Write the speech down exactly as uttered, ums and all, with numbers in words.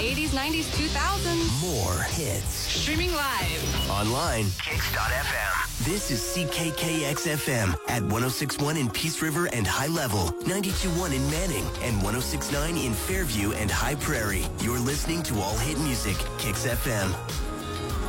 eighties, nineties, two thousands. More hits. Streaming live. Online. Kicks dot F M. This is C K K X F M at one oh six point one in Peace River and High Level, ninety-two point one in Manning, and one oh six point nine in Fairview and High Prairie. You're listening to all hit music. Kicks F M.